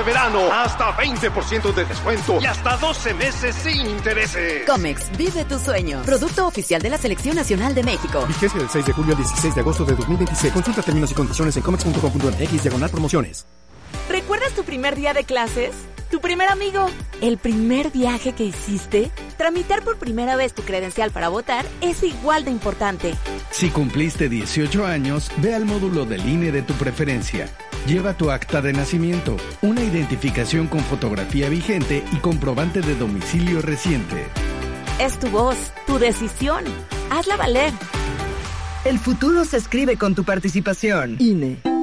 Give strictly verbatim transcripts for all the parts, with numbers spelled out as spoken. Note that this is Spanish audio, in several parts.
de verano. Hasta veinte por ciento de descuento y hasta doce meses sin intereses. Comex, vive tu sueño. Producto oficial de la Selección Nacional de México. Vigencia del seis de julio al dieciséis de agosto de dos mil veintiséis. Consulta términos y condiciones en comex punto com punto m x diagonal promociones. ¿Recuerdas tu primer día de clases? ¿Tu primer amigo? ¿El primer viaje que hiciste? Tramitar por primera vez tu credencial para votar es igual de importante. Si cumpliste dieciocho años, ve al módulo del I N E de tu preferencia. Lleva tu acta de nacimiento, una identificación con fotografía vigente y comprobante de domicilio reciente. Es tu voz, tu decisión. Hazla valer. El futuro se escribe con tu participación. I N E.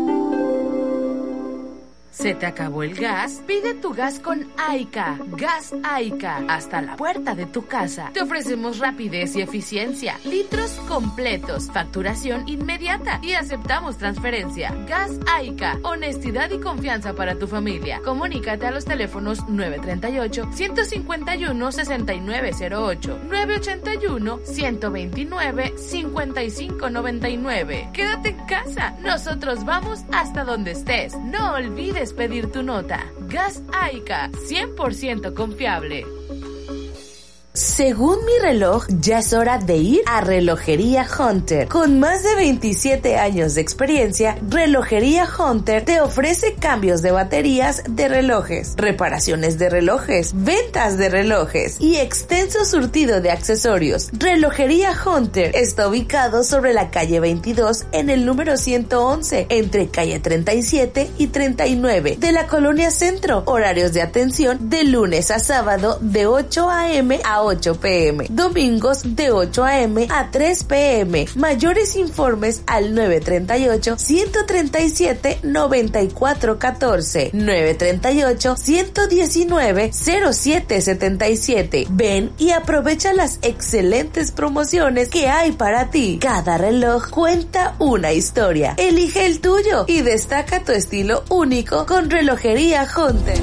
¿Se te acabó el gas? Pide tu gas con Aica. Gas Aica. Hasta la puerta de tu casa. Te ofrecemos rapidez y eficiencia. Litros completos. Facturación inmediata. Y aceptamos transferencia. Gas Aica. Honestidad y confianza para tu familia. Comunícate a los teléfonos nueve tres ocho, uno cinco uno, seis nueve cero ocho, nueve ocho uno, uno dos nueve, cinco cinco nueve nueve. Quédate en casa. Nosotros vamos hasta donde estés. No olvides pedir tu nota. Gas Aica, cien por ciento confiable. Según mi reloj, ya es hora de ir a Relojería Hunter. Con más de veintisiete años de experiencia, Relojería Hunter te ofrece cambios de baterías de relojes, reparaciones de relojes, ventas de relojes y extenso surtido de accesorios. Relojería Hunter está ubicado sobre la calle veintidós en el número ciento once, entre calle treinta y siete y treinta y nueve de la Colonia Centro. Horarios de atención de lunes a sábado de ocho a eme a ocho pe eme, domingos de ocho a eme a tres pe eme. Mayores informes al nueve tres ocho, uno tres siete, nueve cuatro uno cuatro, nueve tres ocho, uno uno nueve, cero siete siete siete. Ven y aprovecha las excelentes promociones que hay para ti. Cada reloj cuenta una historia. Elige el tuyo y destaca tu estilo único con Relojería Hunter.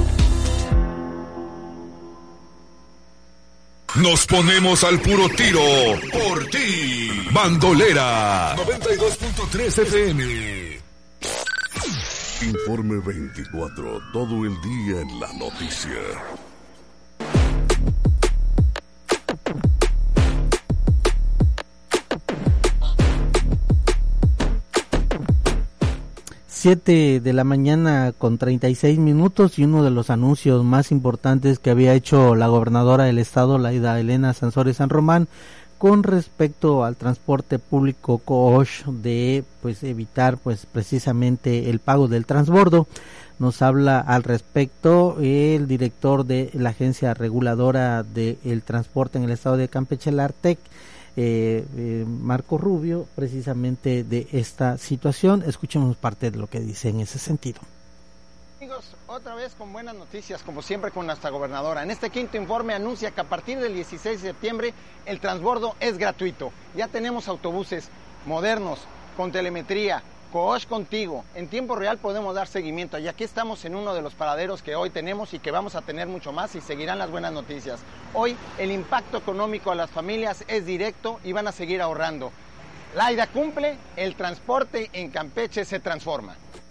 Nos ponemos al puro tiro por ti. Bandolera noventa y dos punto tres efe eme. Informe veinticuatro, todo el día en la noticia. siete de la mañana con treinta y seis minutos, y uno de los anuncios más importantes que había hecho la gobernadora del estado, Laida Elena Sansores San Román, con respecto al transporte público COOSH, de pues evitar pues precisamente el pago del transbordo. Nos habla al respecto el director de la agencia reguladora del transporte en el estado de Campeche, la ARTEC, Eh, eh, Marco Rubio, precisamente de esta situación. Escuchemos parte de lo que dice en ese sentido. Amigos, otra vez con buenas noticias, como siempre con nuestra gobernadora. En este quinto informe anuncia que a partir del dieciséis de septiembre el transbordo es gratuito. Ya tenemos autobuses modernos, con telemetría, COOSH contigo. En tiempo real podemos dar seguimiento. Y aquí estamos en uno de los paraderos que hoy tenemos y que vamos a tener mucho más, y seguirán las buenas noticias. Hoy el impacto económico a las familias es directo y van a seguir ahorrando. Laida cumple, el transporte en Campeche se transforma.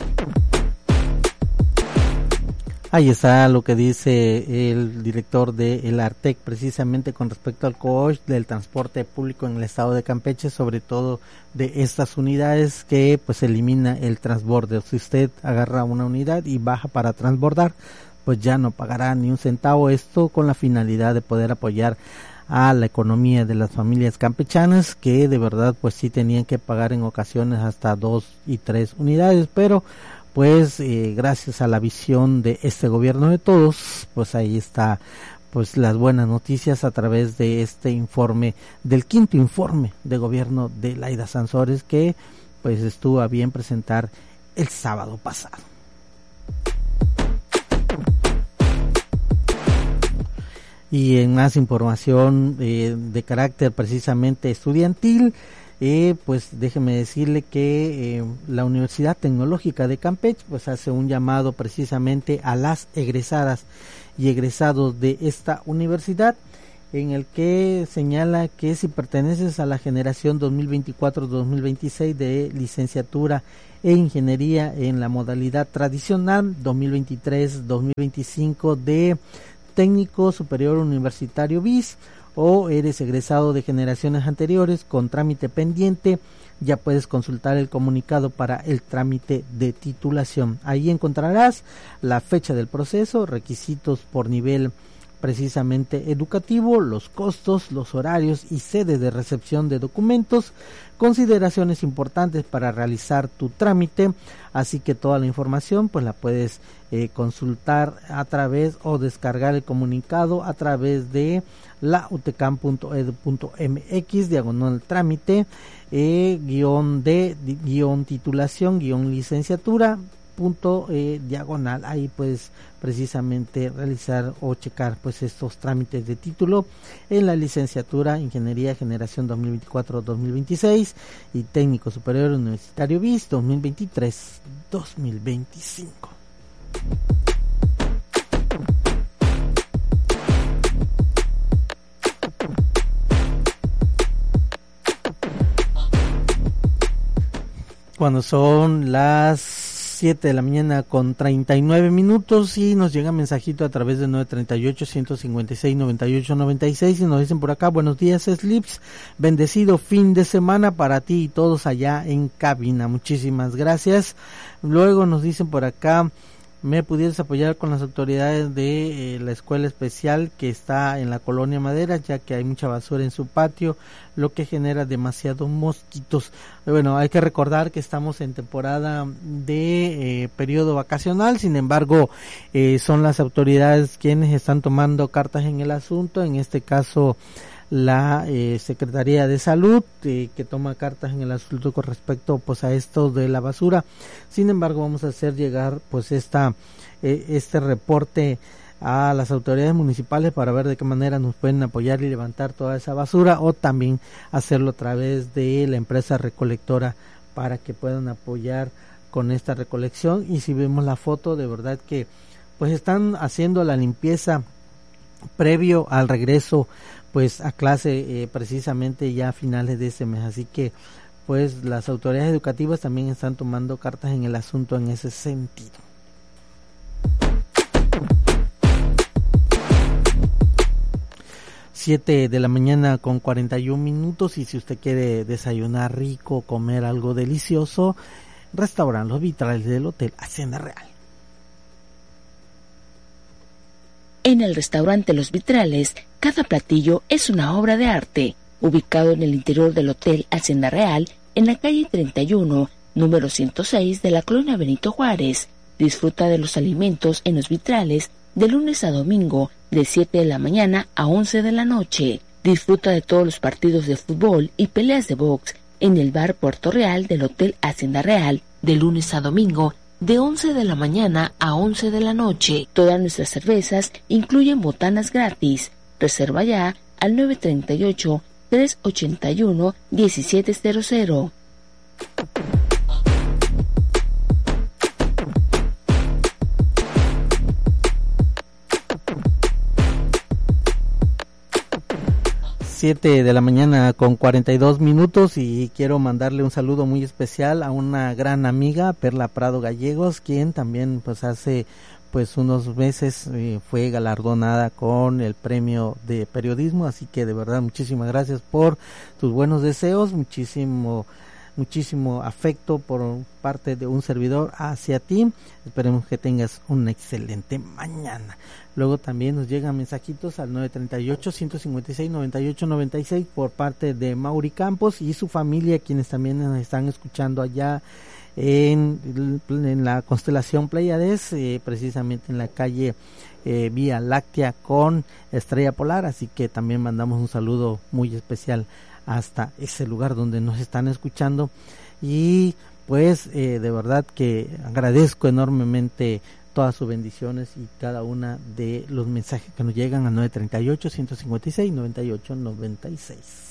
Ahí está lo que dice el director de el ARTEC, precisamente con respecto al COOSH del transporte público en el estado de Campeche, sobre todo de estas unidades que pues elimina el transborde. Si usted agarra una unidad y baja para transbordar, pues ya no pagará ni un centavo, esto con la finalidad de poder apoyar a la economía de las familias campechanas, que de verdad pues sí tenían que pagar en ocasiones hasta dos y tres unidades, pero pues eh, gracias a la visión de este gobierno de todos, pues ahí está pues las buenas noticias a través de este informe, del quinto informe de gobierno de Laida Sansores, que pues estuvo a bien presentar el sábado pasado. Y en más información eh, de carácter precisamente estudiantil, Eh, pues déjeme decirle que eh, la Universidad Tecnológica de Campeche pues hace un llamado precisamente a las egresadas y egresados de esta universidad, en el que señala que si perteneces a la generación dos mil veinticuatro dos mil veintiséis de licenciatura e ingeniería en la modalidad tradicional, dos mil veintitrés dos mil veinticinco de técnico superior universitario B I S, o eres egresado de generaciones anteriores con trámite pendiente, ya puedes consultar el comunicado para el trámite de titulación. Ahí encontrarás la fecha del proceso, requisitos por nivel precisamente educativo, los costos, los horarios y sede de recepción de documentos, consideraciones importantes para realizar tu trámite, así que toda la información pues la puedes eh, consultar a través o descargar el comunicado a través de la utecam punto edu punto mx diagonal trámite eh, guión de guión titulación guión licenciatura punto eh, diagonal. Ahí puedes precisamente realizar o checar pues estos trámites de título en la licenciatura Ingeniería Generación dos mil veinticuatro dos mil veintiséis y Técnico Superior Universitario B I S dos mil veintitrés dos mil veinticinco. Cuando son las siete de la mañana con treinta y nueve minutos y nos llega mensajito a través de nueve treinta y ocho, ciento cincuenta y seis, noventa y ocho noventa y seis y nos dicen por acá: buenos días Slips, bendecido fin de semana para ti y todos allá en cabina, muchísimas gracias. Luego nos dicen por acá: me pudieras apoyar con las autoridades de eh, la escuela especial que está en la colonia Madera, ya que hay mucha basura en su patio, lo que genera demasiados mosquitos. Bueno, hay que recordar que estamos en temporada de eh, periodo vacacional, sin embargo eh, son las autoridades quienes están tomando cartas en el asunto, en este caso la eh, Secretaría de Salud, eh, que toma cartas en el asunto con respecto pues a esto de la basura. Sin embargo, vamos a hacer llegar pues esta eh, este reporte a las autoridades municipales para ver de qué manera nos pueden apoyar y levantar toda esa basura, o también hacerlo a través de la empresa recolectora para que puedan apoyar con esta recolección. Y si vemos la foto, de verdad que pues están haciendo la limpieza previo al regreso pues a clase eh, precisamente ya a finales de ese mes, así que pues las autoridades educativas también están tomando cartas en el asunto en ese sentido. siete de la mañana con cuarenta y un minutos, y si usted quiere desayunar rico, comer algo delicioso, restauran Los Vitrales del Hotel Hacienda Real. En el restaurante Los Vitrales, cada platillo es una obra de arte. Ubicado en el interior del Hotel Hacienda Real, en la calle treinta y uno, número ciento seis de la colonia Benito Juárez. Disfruta de los alimentos en Los Vitrales de lunes a domingo, de siete de la mañana a once de la noche. Disfruta de todos los partidos de fútbol y peleas de box en el bar Puerto Real del Hotel Hacienda Real, de lunes a domingo, de once de la mañana a once de la noche. Todas nuestras cervezas incluyen botanas gratis. Reserva ya al nueve treinta y ocho, trescientos ochenta y uno, diecisiete cero cero. siete de la mañana con cuarenta y dos minutos, y quiero mandarle un saludo muy especial a una gran amiga, Perla Prado Gallegos, quien también pues hace pues unos meses eh, fue galardonada con el premio de periodismo, así que de verdad muchísimas gracias por tus buenos deseos, muchísimo muchísimo afecto por parte de un servidor hacia ti. Esperemos que tengas una excelente mañana. Luego también nos llegan mensajitos al nueve treinta y ocho, ciento cincuenta y seis, noventa y ocho noventa y seis por parte de Mauri Campos y su familia, quienes también nos están escuchando allá en, en la constelación Pleiades, eh, precisamente en la calle eh, Vía Láctea con Estrella Polar, así que también mandamos un saludo muy especial hasta ese lugar donde nos están escuchando. Y pues eh, de verdad que agradezco enormemente todas sus bendiciones y cada una de los mensajes que nos llegan a nueve treinta y ocho, ciento cincuenta y seis, noventa y ocho noventa y seis.